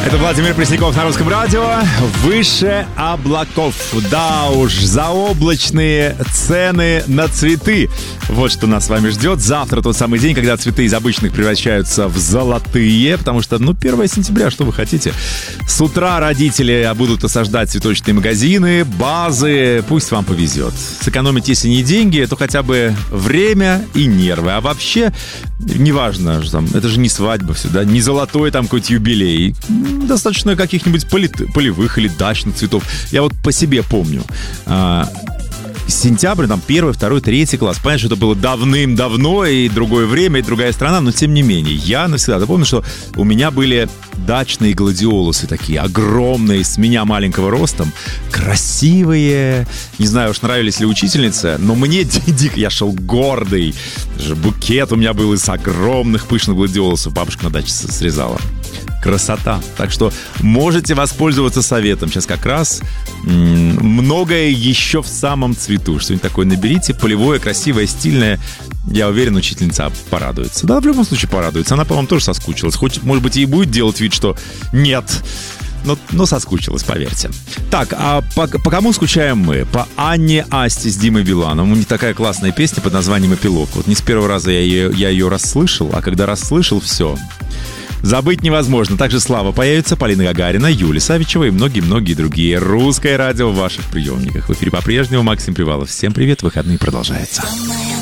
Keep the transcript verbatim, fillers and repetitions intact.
Это Владимир Пресняков на Русском радио. Выше облаков. Да уж, заоблачные цены на цветы. Вот что нас с вами ждет. Завтра тот самый день, когда цветы из обычных превращаются в золотые. Потому что, ну, первое сентября, что вы хотите? С утра родители будут осаждать цветочные магазины, базы. Пусть вам повезет. Сэкономить, если не деньги, то хотя бы время и нервы. А вообще, неважно, там, это же не свадьба все, да? Не золотой там какой-то юбилей. Достаточно каких-нибудь поли- полевых или дачных цветов. Я вот по себе помню. А, сентябрь, там, первый, второй, третий класс. Понятно, что это было давным-давно, и другое время, и другая страна, но тем не менее. Я навсегда помню, что у меня были дачные гладиолусы такие, огромные, с меня маленького ростом, красивые. Не знаю уж, нравились ли учительнице, но мне дико, я шел гордый. Букет у меня был из огромных пышных гладиолусов. Бабушка на даче срезала. Красота. Так что можете воспользоваться советом. Сейчас как раз м- многое еще в самом цвету. Что-нибудь такое наберите, полевое, красивое, стильное. Я уверен, учительница порадуется. Да, в любом случае порадуется. Она, по-моему, тоже соскучилась. Хоть, может быть, и будет делать вид, что нет. Но, но соскучилась, поверьте. Так, а по, по кому скучаем мы? По Анне Асти с Димой Биланом. У них такая классная песня под названием «Эпилог». Вот не с первого раза я ее, я ее расслышал, а когда расслышал, все. Забыть невозможно. Также Слава появится, Полина Гагарина, Юлия Савичева и многие-многие другие. Русское радио в ваших приемниках. В эфире по-прежнему Максим Привалов. Всем привет, выходные продолжаются.